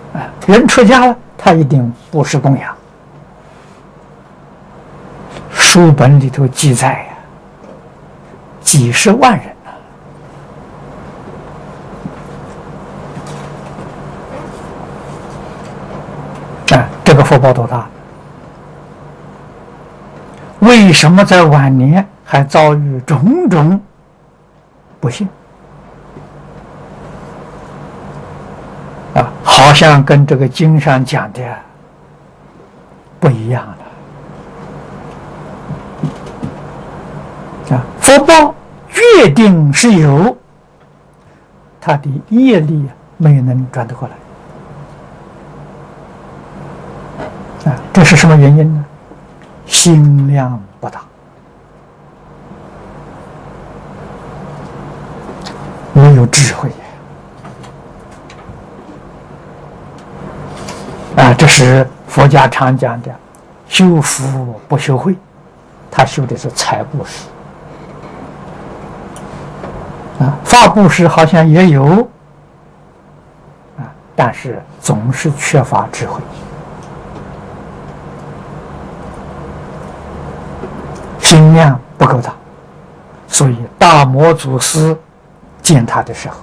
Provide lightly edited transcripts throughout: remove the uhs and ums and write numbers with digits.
人出家了，他一定布施供养。书本里头记载呀，几十万人呢。这个福报多大？为什么在晚年还遭遇种种不幸？好像跟这个经上讲的不一样了。福报约定是有，他的业力没能转得过来。这是什么原因呢？心量不大，没有智慧。这是佛家常讲的修福不修慧，他修的是财布施。法布施好像也有，但是总是缺乏智慧，心量不够大。所以大摩祖师见他的时候，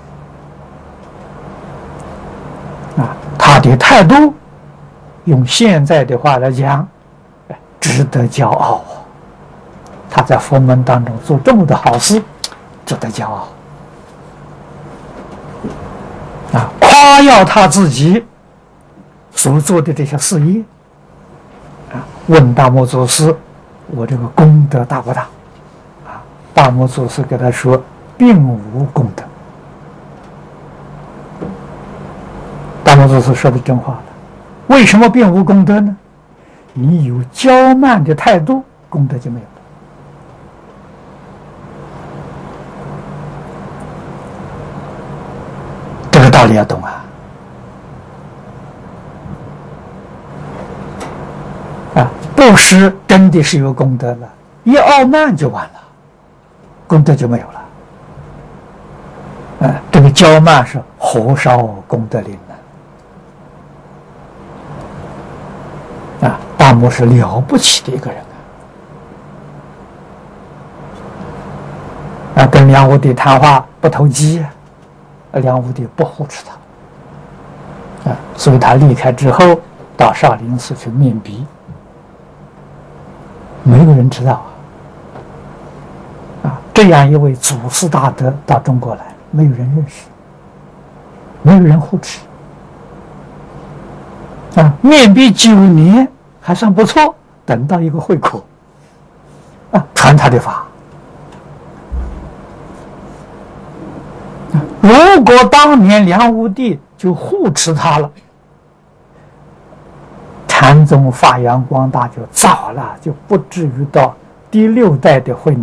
他的态度，用现在的话来讲，值得骄傲。他在佛门当中做这么多好事，值得骄傲。夸耀他自己所做的这些事业。问大摩祖师：“我这个功德大不大？”大摩祖师给他说：“并无功德。”大摩祖师说的真话了。为什么并无功德呢？你有骄慢的态度，功德就没有了。这个道理要懂布施真的是有功德了，一傲慢就完了，功德就没有了。这个骄慢是火烧功德林大摩是了不起的一个人跟梁武帝谈话不投机，梁武帝不护持他，所以他离开之后到少林寺去面壁，没有人知道这样一位祖师大德到中国来，没有人认识，没有人护持面壁9年还算不错，等到一个慧口传他的法。如果当年梁武帝就护持他了，禅宗发扬光大就早了，就不至于到第6代的慧能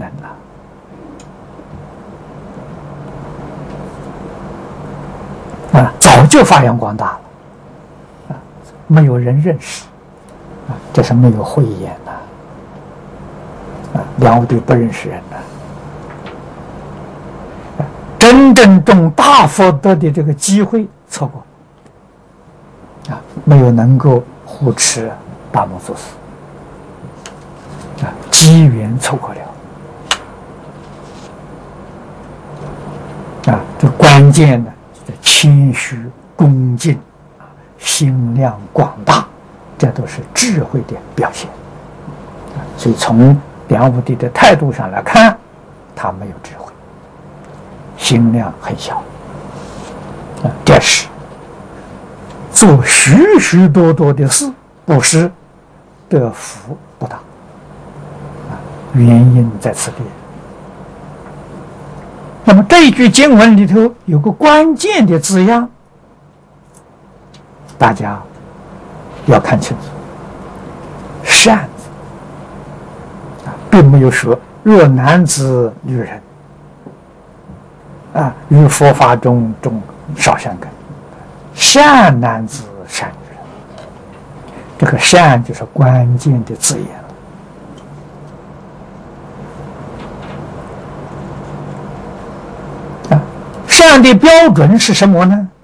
了。早就发扬光大了，没有人认识，这是没有慧眼梁武帝不认识人真正种大福德的这个机会错过没有能够护持大摩祖师机缘错过了这关键呢，谦虚恭敬心量广大，这都是智慧的表现。所以从梁武帝的态度上来看，他没有智慧，心量很小这是做许许多多的事布施得福不大原因在此地。那么这一句经文里头有个关键的字样，大家要看清楚，善字并没有说若男子女人与佛法中少善根，善男子善女人，这个善就是关键的字眼了。善的标准是什么呢？